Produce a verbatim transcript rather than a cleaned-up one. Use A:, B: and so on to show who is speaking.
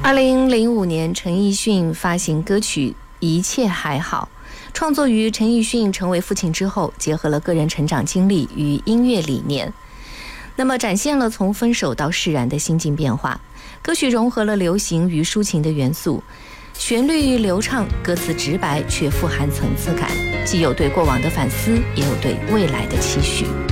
A: 二零零五年，陈奕迅发行歌曲《一切还好》，创作于陈奕迅成为父亲之后，结合了个人成长经历与音乐理念，那么展现了从分手到释然的心境变化。歌曲融合了流行与抒情的元素，旋律流畅，歌词直白却富含层次感，既有对过往的反思，也有对未来的期许。